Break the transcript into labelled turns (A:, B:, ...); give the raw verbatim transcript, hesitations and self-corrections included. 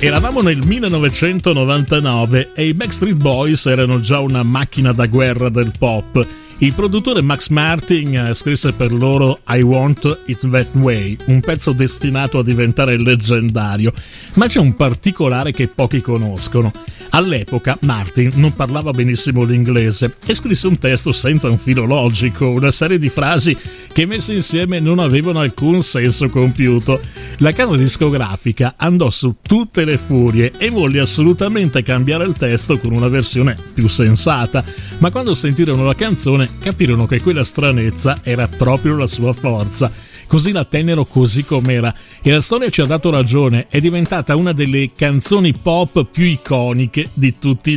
A: Eravamo nel millenovecentonovantanove e i Backstreet Boys erano già una macchina da guerra del pop. Il produttore Max Martin scrisse per loro I Want It That Way, un pezzo destinato a diventare leggendario, ma c'è un particolare che pochi conoscono. All'epoca Martin non parlava benissimo l'inglese e scrisse un testo senza un filo logico, una serie di frasi che messe insieme non avevano alcun senso compiuto. La casa discografica andò su tutte le furie e volle assolutamente cambiare il testo con una versione più sensata, ma quando sentirono la canzone capirono che quella stranezza era proprio la sua forza. Così la tennero così com'era e la storia ci ha dato ragione, è diventata una delle canzoni pop più iconiche di tutti i